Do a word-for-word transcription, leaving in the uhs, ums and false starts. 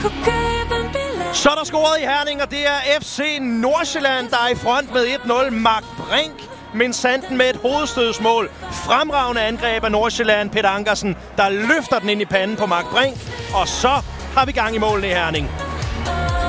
Så er der scoret i Herning, og det er F C Nordsjælland, der er i front med et nul. Mark Brink, men Sanden med et hovedstødsmål. Fremragende angreb af Nordsjælland. Peter Ankersen, der løfter den ind i panden på Mark Brink. Og så har vi gang i målene i Herning.